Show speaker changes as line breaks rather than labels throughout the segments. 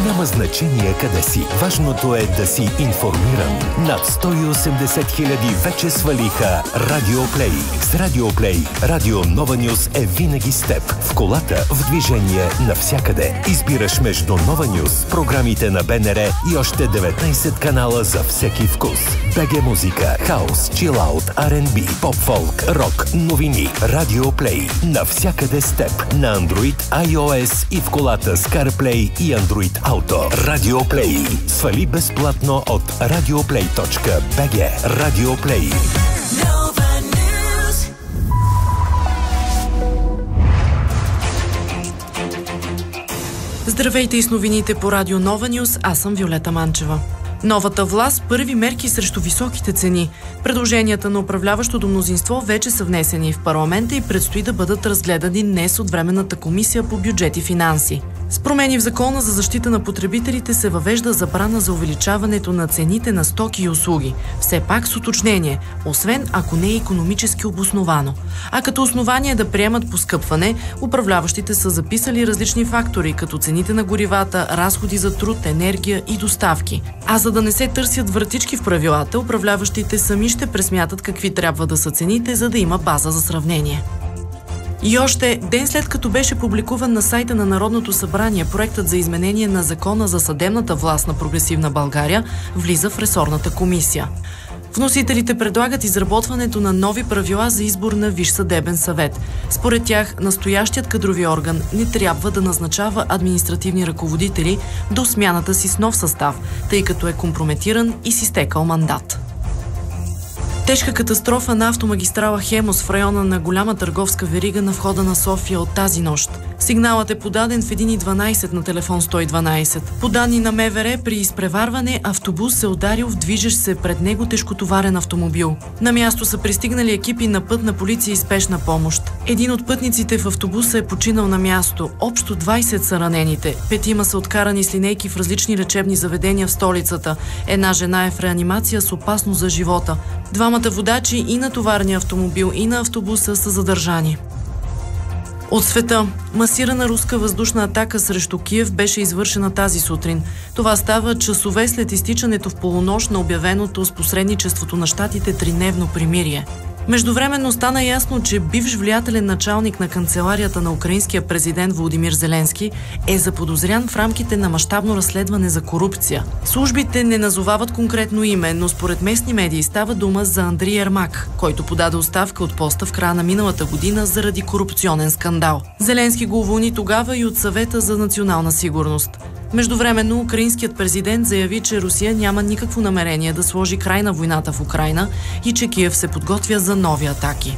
Няма значение къде си. Важното е да си информиран. Над 180 хиляди вече свалиха Радиоплей. С Радиоплей Радио Нова Нюз е винаги с теб. В колата, в движение, навсякъде. Избираш между Нова Нюз, програмите на БНР и още 19 канала за всеки вкус. БГ музика, хаус, чилаут, R&B, поп-фолк, рок, новини. Радиоплей. Навсякъде с теб. На Android, iOS и в колата с CarPlay и Android Auto. Радиоплей. Свали безплатно от radioplay.bg. Радиоплей.
Здравейте и с новините по Радио Нова Нюз, аз съм Виолета Манчева. Новата власт – първи мерки срещу високите цени. Предложенията на управляващото мнозинство вече са внесени в парламента и предстои да бъдат разгледани днес от Временната комисия по бюджет и финанси. С промени в Закона за защита на потребителите се въвежда забрана за увеличаването на цените на стоки и услуги. Все пак с уточнение, освен ако не е икономически обосновано. А като основание да приемат поскъпване, управляващите са записали различни фактори, като цените на горивата, разходи за труд, енергия и доставки. А за да не се търсят вратички в правилата, управляващите сами ще пресмятат какви трябва да са цените, за да има база за сравнение. И още ден след като беше публикуван на сайта на Народното събрание проектът за изменение на Закона за съдебната власт на Прогресивна България влиза в ресорната комисия. Вносителите предлагат изработването на нови правила за избор на Висш съдебен съвет. Според тях, настоящият кадрови орган не трябва да назначава административни ръководители до смяната си с нов състав, тъй като е компрометиран и с изтекал мандат. Тежка катастрофа на автомагистрала Хемус в района на голяма търговска верига на входа на София от тази нощ. Сигналът е подаден в 1:12 на телефон 112. По данни на МВР, при изпреварване автобус се ударил в движещ се пред него тежкотоварен автомобил. На място са пристигнали екипи на Пътна полиция и спешна помощ. Един от пътниците в автобуса е починал на място. Общо 20 са ранените. 5 са откарани с линейки в различни лечебни заведения в столицата. Една жена е в реанимация с опасност за живота. Двамата водачи и на товарния автомобил, и на автобуса са задържани. От света. Масирана руска въздушна атака срещу Киев беше извършена тази сутрин. Това става часове след изтичането в полунощ на обявеното с посредничеството на щатите тридневно примирие. Междувременно стана ясно, че бивш влиятелен началник на канцеларията на украинския президент Володимир Зеленски е заподозрян в рамките на мащабно разследване за корупция. Службите не назовават конкретно име, но според местни медии става дума за Андрей Ермак, който подаде оставка от поста в края на миналата година заради корупционен скандал. Зеленски го уволни тогава и от Съвета за национална сигурност. Междувременно, украинският президент заяви, че Русия няма никакво намерение да сложи край на войната в Украйна и че Киев се подготвя за нови атаки.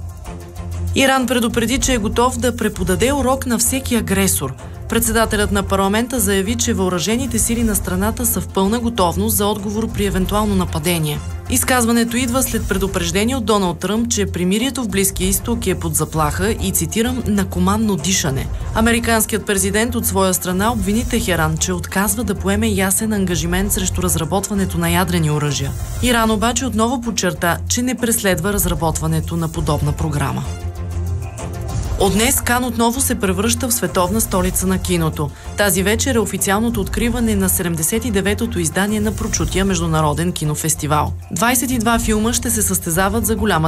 Иран предупреди, че е готов да преподаде урок на всеки агресор. Председателят на парламента заяви, че въоръжените сили на страната са в пълна готовност за отговор при евентуално нападение. Изказването идва след предупреждение от Доналд Тръмп, че примирието в Близкия изток е под заплаха и, цитирам, на командно дишане. Американският президент от своя страна обвини Техеран, че отказва да поеме ясен ангажимент срещу разработването на ядрени оръжия. Иран обаче отново подчерта, че не преследва разработването на подобна програма. От днес Кан отново се превръща в световна столица на киното. Тази вечер е официалното откриване на 79-то издание на прочутия международен кинофестивал. 22 филма ще се състезават за голяма